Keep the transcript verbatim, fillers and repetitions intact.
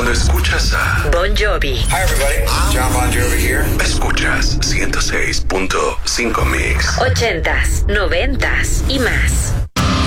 Cuando escuchas a Bon Jovi. Hi everybody, John Bon Jovi here. Escuchas ciento seis punto cinco Mix. Ochentas, noventas y más.